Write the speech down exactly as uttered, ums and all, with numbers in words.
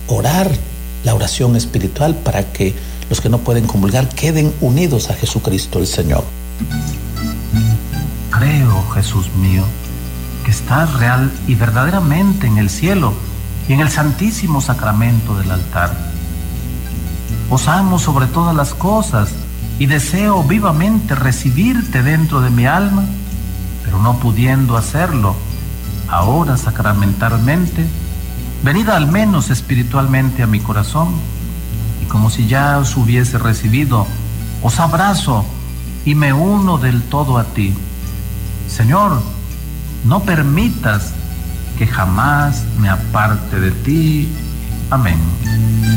orar la oración espiritual para que los que no pueden comulgar queden unidos a Jesucristo el Señor. Creo, Jesús mío, que estás real y verdaderamente en el cielo y en el santísimo sacramento del altar. Os amo sobre todas las cosas y deseo vivamente recibirte dentro de mi alma, pero no pudiendo hacerlo ahora sacramentalmente, venid al menos espiritualmente a mi corazón, y como si ya os hubiese recibido, os abrazo y me uno del todo a ti. Señor, no permitas que jamás me aparte de ti. Amén.